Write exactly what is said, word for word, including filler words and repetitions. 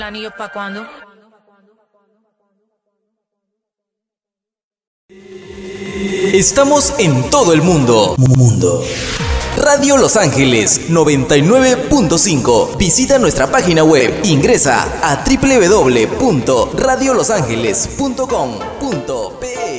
¿Anillos pa' cuándo? Estamos en todo el mundo. Mundo. Radio Los Ángeles noventa y nueve punto cinco. Visita nuestra página web. Ingresa a doble u doble u doble u punto radio los ángeles punto com punto pe.